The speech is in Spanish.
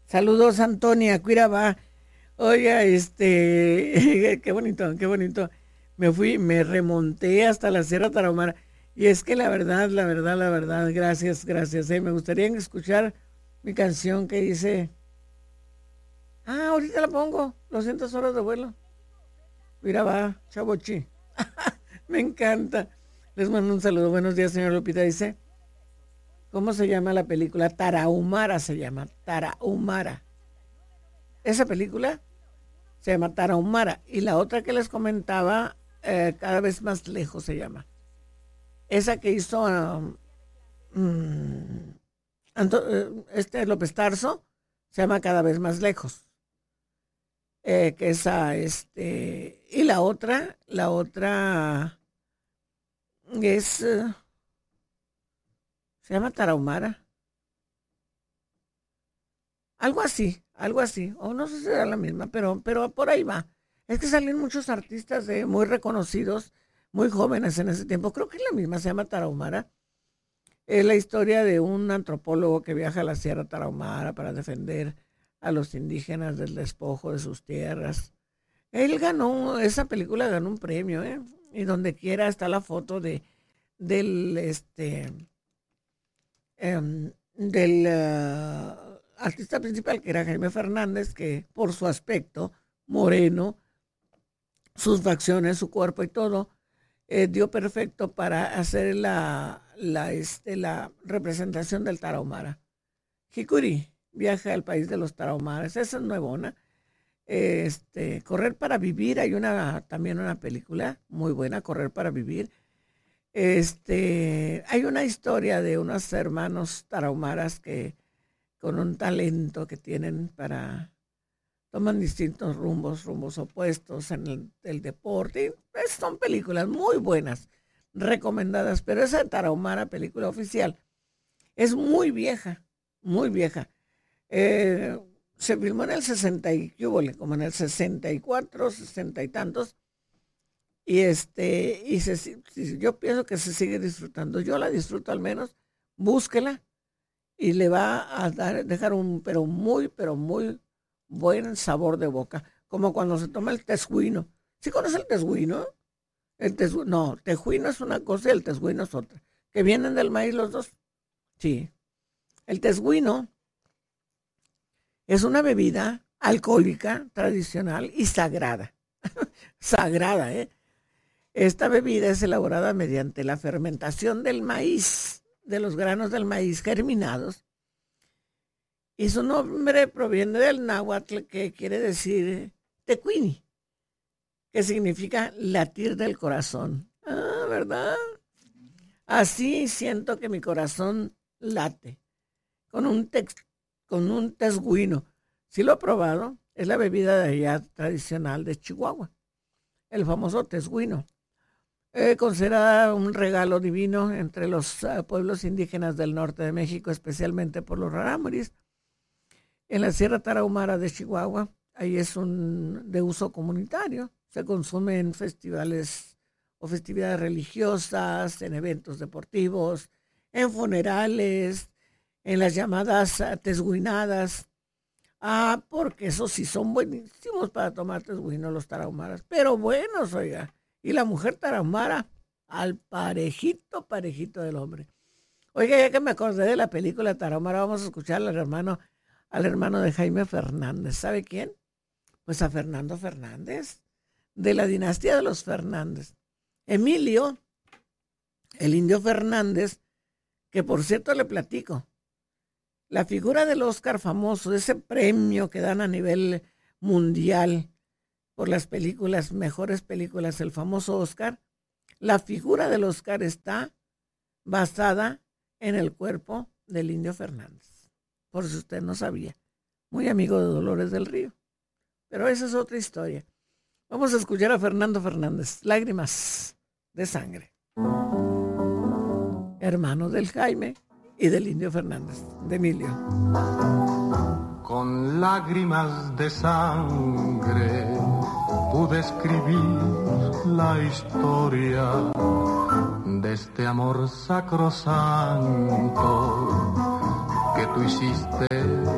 Saludos, Antonia, Cuiraba. Oiga, qué bonito, qué bonito. Me remonté hasta la Sierra Tarahumara. Y es que la verdad, gracias, gracias. Me gustaría escuchar mi canción que dice, ahorita la pongo, 200 horas de vuelo. Cuiraba, Chavochi. Me encanta. Les mando un saludo. Buenos días, señor Lupita. Dice, ¿cómo se llama la película? Tarahumara se llama, Tarahumara. Esa película se llama Tarahumara. Y la otra que les comentaba, cada vez más lejos se llama. Esa que hizo López Tarso, se llama Cada vez más lejos. Y la otra es, se llama Tarahumara. Algo así, o no sé si será la misma, pero por ahí va. Es que salen muchos artistas muy reconocidos, muy jóvenes en ese tiempo. Creo que es la misma, se llama Tarahumara. Es la historia de un antropólogo que viaja a la Sierra Tarahumara para defender a los indígenas del despojo de sus tierras. Esa película ganó un premio, y donde quiera está la foto del artista principal, que era Jaime Fernández, que por su aspecto moreno, sus facciones, su cuerpo y todo, dio perfecto para hacer la representación del Tarahumara. Hikuri viaja al país de los Tarahumaras. Esa es nuevona. Correr para vivir, hay también una película muy buena, Correr para vivir. Hay una historia de unos hermanos tarahumaras que con un talento que tienen toman distintos rumbos opuestos en el deporte. Son películas muy buenas, recomendadas, pero esa Tarahumara, película oficial, es muy vieja, muy vieja. Se filmó en el 60 y como en el 64, 60 y tantos, y yo pienso que se sigue disfrutando. Yo la disfruto, al menos. Búsquela y le va a dejar pero muy buen sabor de boca, como cuando se toma el tesguino. ¿Sí conoce el tesguino? No, tejuino es una cosa y el tesguino es otra. ¿Que vienen del maíz los dos? Sí. El tesguino es una bebida alcohólica tradicional y sagrada. Sagrada, ¿eh? Esta bebida es elaborada mediante la fermentación del maíz, de los granos del maíz germinados. Y su nombre proviene del náhuatl, que quiere decir tecuini, que significa latir del corazón. ¿Verdad? Así siento que mi corazón late con un tesguino. Sí lo he probado, es la bebida de allá tradicional de Chihuahua, el famoso tesguino. Considerada un regalo divino entre los pueblos indígenas del norte de México, especialmente por los rarámuris. En la Sierra Tarahumara de Chihuahua, ahí es de uso comunitario. Se consume en festivales o festividades religiosas, en eventos deportivos, en funerales, en las llamadas tesguinadas. Porque esos sí son buenísimos para tomar tesguino los tarahumaras. Pero buenos, oiga. Y la mujer tarahumara al parejito del hombre. Oiga, ya que me acordé de la película Tarahumara, vamos a escuchar al hermano de Jaime Fernández. ¿Sabe quién? Pues a Fernando Fernández, de la dinastía de los Fernández. Emilio, el indio Fernández, que por cierto le platico, la figura del Oscar famoso, ese premio que dan a nivel mundial por las películas, mejores películas, el famoso Oscar, la figura del Oscar está basada en el cuerpo del indio Fernández, por si usted no sabía. Muy amigo de Dolores del Río. Pero esa es otra historia. Vamos a escuchar a Fernando Fernández, Lágrimas de Sangre. Hermano del Jaime y del indio Fernández, de Emilio. Con lágrimas de sangre pude escribir la historia de este amor sacrosanto que tú hiciste